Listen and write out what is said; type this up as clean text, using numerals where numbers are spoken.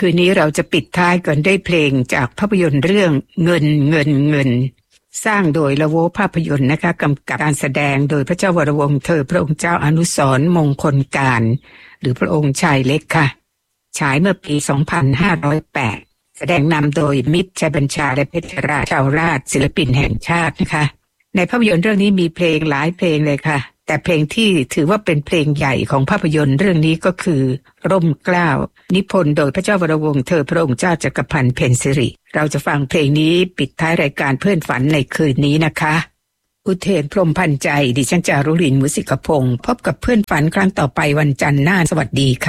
คืนนี้เราจะปิดท้ายกันด้วยเพลงจากภาพยนตร์เรื่องเงินเงินเงินสร้างโดยละโวภาพยนตร์นะคะกำกับการแสดงโดยพระเจ้าวรวงศ์เธอพระองค์เจ้าอนุสรณ์มงคลการหรือพระองค์ชายเล็กค่ะฉายเมื่อปี 2508 แสดงนำโดยมิตรชัยบัญชาและเพชรราชชาวราชศิลปินแห่งชาตินะคะในภาพยนตร์เรื่องนี้มีเพลงหลายเพลงเลยค่ะแต่เพลงที่ถือว่าเป็นเพลงใหญ่ของภาพยนตร์เรื่องนี้ก็คือร่มเกล้านิพนธ์โดยพระเจ้าวรวงศ์เธอพระองค์เจ้าจักรพันธ์เพ็ญสิริเราจะฟังเพลงนี้ปิดท้ายรายการเพื่อนฝันในคืนนี้นะคะอุเทนพรหมพันธ์ใจดิฉันจารุลิน มุสิกพงศ์พบกับเพื่อนฝันครั้งต่อไปวันจันทร์หน้าสวัสดีค่ะ